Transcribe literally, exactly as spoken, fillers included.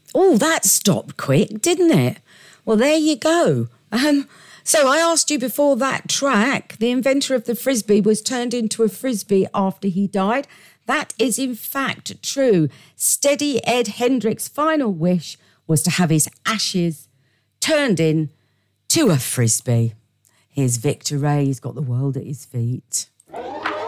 Oh, that stopped quick, didn't it? Well, there you go. Um, so I asked you before that track, the inventor of the Frisbee was turned into a Frisbee after he died. That is in fact true. Steady Ed Hendricks' final wish was to have his ashes turned in to a Frisbee. Here's Victor Ray, he's got the world at his feet.